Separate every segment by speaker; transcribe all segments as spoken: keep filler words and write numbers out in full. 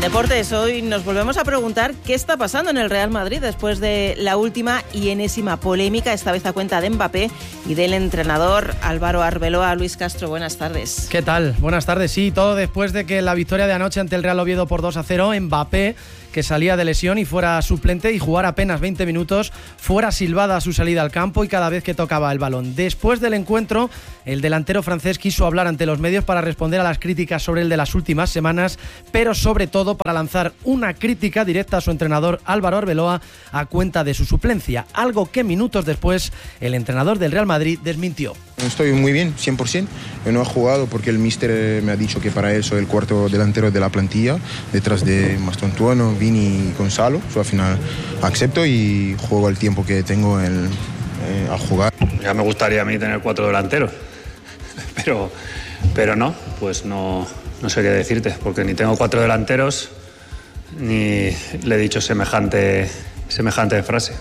Speaker 1: deportes, hoy nos volvemos a preguntar qué está pasando en el Real Madrid después de la última y enésima polémica, esta vez a cuenta de Mbappé y del entrenador Álvaro Arbeloa. Luis Castro, buenas tardes.
Speaker 2: ¿Qué tal? Buenas tardes. Sí, todo después de que la victoria de anoche ante el Real Oviedo por dos a cero, Mbappé, que salía de lesión y fuera suplente y jugara apenas veinte minutos, fuera silbada a su salida al campo y cada vez que tocaba el balón. Después del encuentro, el delantero francés quiso hablar ante los medios para responder a las críticas sobre él de las últimas semanas, pero sobre todo para lanzar una crítica directa a su entrenador Álvaro Arbeloa a cuenta de su suplencia, algo que minutos después el entrenador del Real Madrid desmintió.
Speaker 3: Estoy muy bien, cien por ciento. Yo no he jugado porque el míster me ha dicho que para él soy el cuarto delantero de la plantilla, detrás de Mastontuono, Vini y Gonzalo. Yo al final acepto y juego el tiempo que tengo en, eh, a jugar.
Speaker 4: Ya me gustaría a mí tener cuatro delanteros, pero, pero no, pues no, no sé qué decirte, porque ni tengo cuatro delanteros ni le he dicho semejante, semejante frase.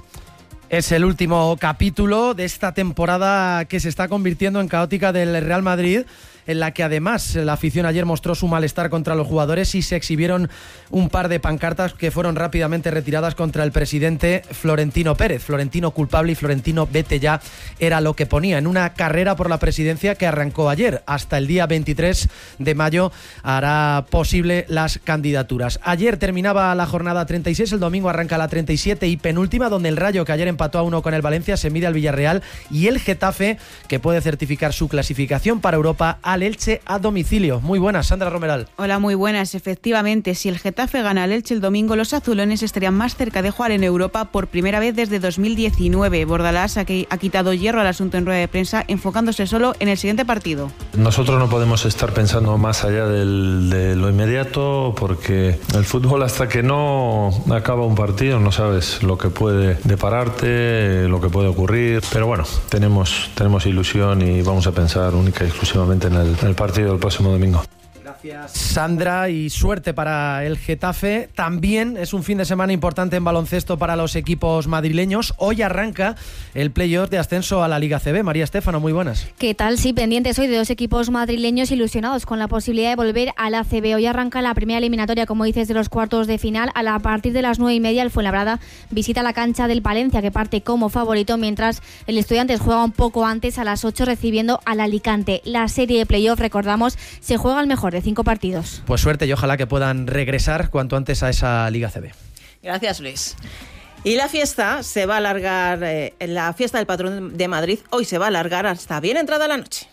Speaker 2: Es el último capítulo de esta temporada que se está convirtiendo en caótica del Real Madrid, en la que además la afición ayer mostró su malestar contra los jugadores y se exhibieron un par de pancartas que fueron rápidamente retiradas contra el presidente Florentino Pérez. Florentino culpable y Florentino vete ya era lo que ponía en una carrera por la presidencia que arrancó ayer. Hasta el día veintitrés de mayo hará posible las candidaturas. Ayer terminaba la jornada treinta y seis, el domingo arranca la treinta y siete y penúltima, donde el Rayo, que ayer empató a uno con el Valencia, se mide al Villarreal, y el Getafe, que puede certificar su clasificación para Europa, al Elche a domicilio. Muy buenas, Sandra Romeral.
Speaker 5: Hola, muy buenas. Efectivamente, si el Getafe gana al Elche el domingo, los azulones estarían más cerca de jugar en Europa por primera vez desde dos mil diecinueve. Bordalás ha quitado hierro al asunto en rueda de prensa, enfocándose solo en el siguiente partido.
Speaker 6: Nosotros no podemos estar pensando más allá del, de lo inmediato, porque el fútbol, hasta que no acaba un partido, no sabes lo que puede depararte, lo que puede ocurrir. Pero bueno, tenemos, tenemos ilusión y vamos a pensar única y exclusivamente en el en el partido del próximo domingo.
Speaker 2: Gracias, Sandra, y suerte para el Getafe. También es un fin de semana importante en baloncesto para los equipos madrileños. Hoy arranca el playoff de ascenso a la Liga C B. María Estéfano, muy buenas.
Speaker 7: ¿Qué tal? Sí, pendientes hoy de dos equipos madrileños ilusionados con la posibilidad de volver a la C B. Hoy arranca la primera eliminatoria, como dices, de los cuartos de final. A, la, a partir de las nueve y media, el Fuenlabrada visita la cancha del Palencia, que parte como favorito, mientras el Estudiantes juega un poco antes, a las ocho, recibiendo al Alicante. La serie de playoff, recordamos, se juega el mejor de cinco partidos.
Speaker 2: Pues suerte y ojalá que puedan regresar cuanto antes a esa Liga C B.
Speaker 1: Gracias, Luis. Y la fiesta se va a alargar, eh, la fiesta del patrón de Madrid hoy se va a alargar hasta bien entrada la noche.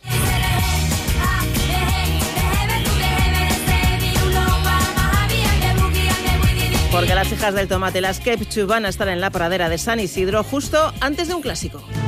Speaker 1: Porque las hijas del tomate, las Kepchu, van a estar en la pradera de San Isidro justo antes de un clásico.